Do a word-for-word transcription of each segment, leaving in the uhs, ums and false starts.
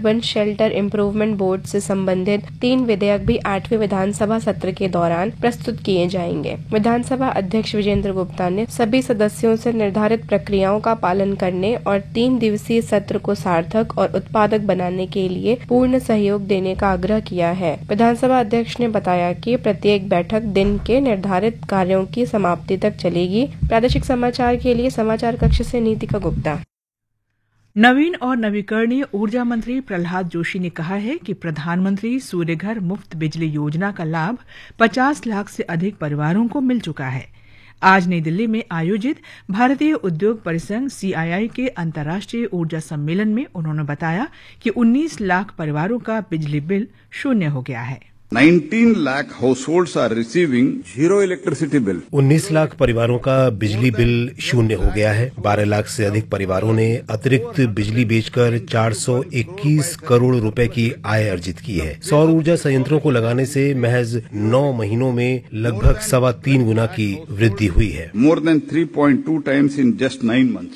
Urban shelter improvement board से संबंधित तीन विधेयक भी आठवें विधानसभा सत्र के दौरान प्रस्तुत किए जाएंगे। विधानसभा अध्यक्ष विजेंद्र गुप्ता ने सभी सदस्यों से निर्धारित प्रक्रियाओं का पालन करने और तीन दिवसीय सत्र को सार्थक और उत्पादक बनाने के लिए पूर्ण सहयोग देने का आग्रह किया है। विधानसभा अध्यक्ष ने बताया कि प्रत्येक बैठक दिन के निर्धारित कार्यों की समाप्ति तक चलेगी। प्रादेशिक समाचार के लिए समाचार कक्ष से नीतिका गुप्ता। नवीन और नवीकरणीय ऊर्जा मंत्री प्रहलाद जोशी ने कहा है कि प्रधानमंत्री सूर्यघर मुफ्त बिजली योजना का लाभ पचास लाख से अधिक परिवारों को मिल चुका है। आज नई दिल्ली में आयोजित भारतीय उद्योग परिसंघ सीआईआई के अंतर्राष्ट्रीय ऊर्जा सम्मेलन में उन्होंने बताया कि उन्नीस लाख परिवारों का बिजली बिल शून्य हो गया है। उन्नीस lakh households are receiving zero electricity bill. उन्नीस लाख परिवारों का बिजली बिल शून्य हो गया है। बारह लाख से अधिक परिवारों ने अतिरिक्त बिजली बेचकर चार सौ इक्कीस करोड़ रुपए की आय अर्जित की है। सौर ऊर्जा संयंत्रों को लगाने से महज नौ महीनों में लगभग सवा तीन गुना की वृद्धि हुई है। More than three point two times in just nine months.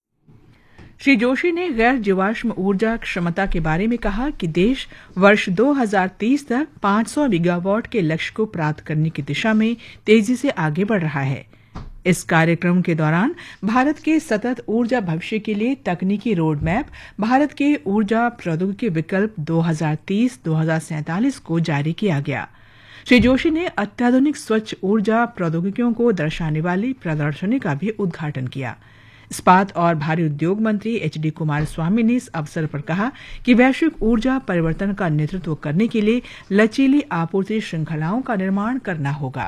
Shri Joshi ने गैर जीवाश्म ऊर्जा क्षमता के बारे में कहा कि देश वर्ष दो हज़ार तीस तक पाँच सौ गीगावाट के लक्ष्य को प्राप्त करने की दिशा में तेजी से आगे बढ़ रहा है। इस कार्यक्रम के दौरान भारत के सतत ऊर्जा भविष्य के लिए तकनीकी रोड मैप भारत के ऊर्जा प्रौद्योगिकी विकल्प दो हज़ार तीस दो हज़ार सैंतालीस को जारी किया गया। श्री जोशी ने अत्याधुनिक स्वच्छ ऊर्जा प्रौद्योगिकियों को दर्शाने वाली प्रदर्शनी का भी उद्घाटन किया। इस्पात और भारी उद्योग मंत्री एच डी कुमार स्वामी ने इस अवसर पर कहा कि वैश्विक ऊर्जा परिवर्तन का नेतृत्व करने के लिए लचीली आपूर्ति श्रृंखलाओं का निर्माण करना होगा।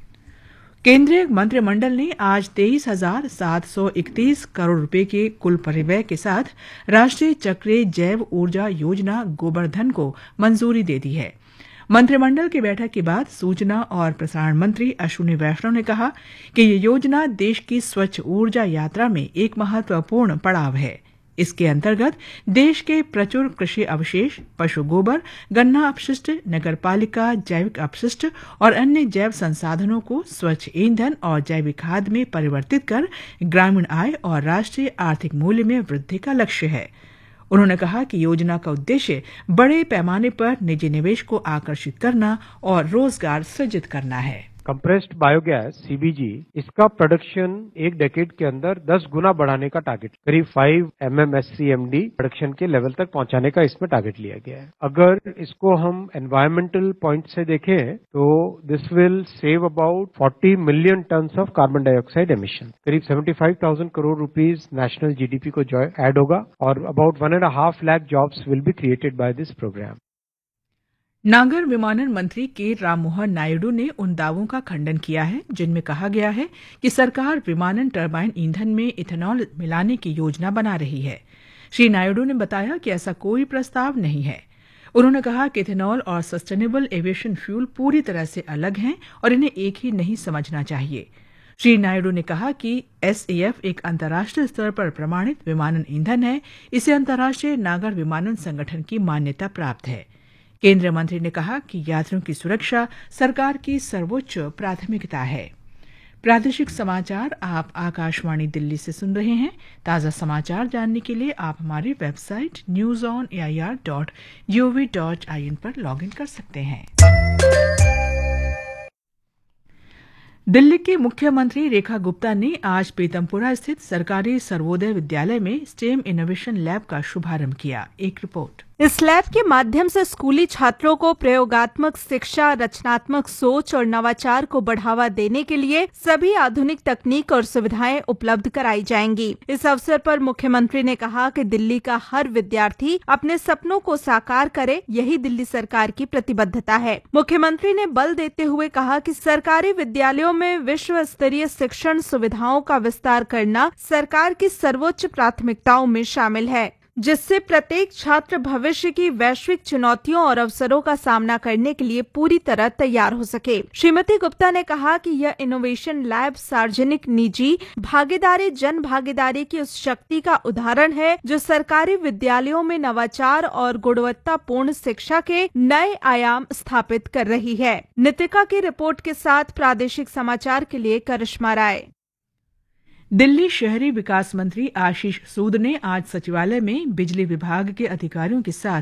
केंद्रीय मंत्रिमंडल ने आज तेईस हजार सात सौ इकतीस करोड़ रुपए के कुल परिव्यय के साथ राष्ट्रीय चक्रीय जैव ऊर्जा योजना गोबर्धन को मंजूरी दे दी है। मंत्रिमंडल की बैठक के बाद सूचना और प्रसारण मंत्री अश्विनी वैष्णव ने कहा कि ये योजना देश की स्वच्छ ऊर्जा यात्रा में एक महत्वपूर्ण पड़ाव है। इसके अंतर्गत देश के प्रचुर कृषि अवशेष, पशु गोबर, गन्ना अपशिष्ट, नगरपालिका जैविक अपशिष्ट और अन्य जैव संसाधनों को स्वच्छ ईंधन और जैविक खाद में परिवर्तित कर ग्रामीण आय और राष्ट्रीय आर्थिक मूल्य में वृद्धि का लक्ष्य है। उन्होंने कहा कि योजना का उद्देश्य बड़े पैमाने पर निजी निवेश को आकर्षित करना और रोजगार सृजित करना है। कंप्रेस्ड बायोगैस सीबीजी, इसका प्रोडक्शन एक डेकेड के अंदर दस गुना बढ़ाने का टारगेट, करीब पाँच एमएमएससीएमडी प्रोडक्शन के लेवल तक पहुंचाने का इसमें टारगेट लिया गया है। अगर इसको हम एनवायरमेंटल पॉइंट से देखें तो दिस विल सेव अबाउट चालीस million tons of carbon dioxide emission, करीब पचहत्तर हज़ार करोड़ रुपीस नेशनल जीडीपी को ऐड होगा और about one and half lakh jobs will be created by this programme. नागर विमानन मंत्री के राममोहन नायडू ने उन दावों का खंडन किया है जिनमें कहा गया है कि सरकार विमानन टरबाइन ईंधन में इथेनॉल मिलाने की योजना बना रही है। श्री नायडू ने बताया कि ऐसा कोई प्रस्ताव नहीं है। उन्होंने कहा कि इथेनॉल और सस्टेनेबल एविएशन फ्यूल पूरी तरह से अलग हैं और इन्हें एक ही नहीं समझना चाहिए। श्री नायडू ने कहा कि एसएएफ एक अंतर्राष्ट्रीय स्तर पर प्रमाणित विमानन ईंधन है। इसे अंतर्राष्ट्रीय नागर विमानन संगठन की मान्यता प्राप्त है। केंद्रीय मंत्री ने कहा कि यात्रियों की सुरक्षा सरकार की सर्वोच्च प्राथमिकता है। प्रादेशिक समाचार आप आकाशवाणी दिल्ली से सुन रहे हैं। ताज़ा समाचार जानने के लिए आप हमारी website news on A I R dot gov dot I N पर लॉग इन कर सकते हैं। दिल्ली की मुख्यमंत्री रेखा गुप्ता ने आज पीतमपुरा स्थित सरकारी सर्वोदय विद्यालय में स्टेम इनोवेशन लैब का शुभारंभ किया। एक रिपोर्ट। इस लैब के माध्यम से स्कूली छात्रों को प्रयोगात्मक शिक्षा, रचनात्मक सोच और नवाचार को बढ़ावा देने के लिए सभी आधुनिक तकनीक और सुविधाएं उपलब्ध कराई जाएंगी। इस अवसर पर मुख्यमंत्री ने कहा कि दिल्ली का हर विद्यार्थी अपने सपनों को साकार करे, यही दिल्ली सरकार की प्रतिबद्धता है। मुख्यमंत्री ने बल देते हुए कहा कि सरकारी विद्यालयों में विश्व स्तरीय शिक्षण सुविधाओं का विस्तार करना सरकार की सर्वोच्च प्राथमिकताओं में शामिल है, जिससे प्रत्येक छात्र भविष्य की वैश्विक चुनौतियों और अवसरों का सामना करने के लिए पूरी तरह तैयार हो सके। श्रीमती गुप्ता ने कहा कि यह इनोवेशन लैब सार्वजनिक निजी भागीदारी जन भागीदारी की उस शक्ति का उदाहरण है जो सरकारी विद्यालयों में नवाचार और गुणवत्तापूर्ण शिक्षा के नए आयाम स्थापित कर रही है। नितिका की रिपोर्ट के साथ प्रादेशिक समाचार के लिए करिश्मा राय। दिल्ली शहरी विकास मंत्री आशीष सूद ने आज सचिवालय में बिजली विभाग के अधिकारियों के साथ